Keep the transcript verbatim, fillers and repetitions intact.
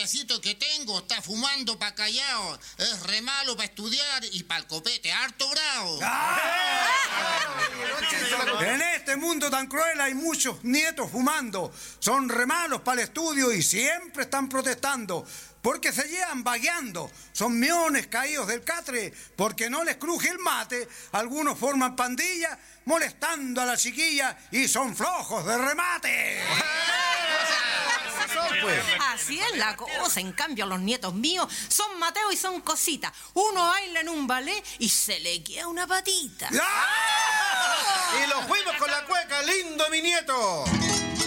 nietecito que tengo está fumando pa' callao. Es re malo para estudiar y para el copete, harto bravo. ¡Ah! En este mundo tan cruel hay muchos nietos fumando. Son re malos para el estudio y siempre están protestando. Porque se llevan vagueando, son miones caídos del catre, porque no les cruje el mate. Algunos forman pandilla, molestando a la chiquilla y son flojos de remate. Pues. Así es la cosa. En cambio, los nietos míos son Mateo y son cositas. Uno baila en un ballet y se le queda una patita. ¡Ah! Y lo fuimos con la cueca, lindo mi nieto.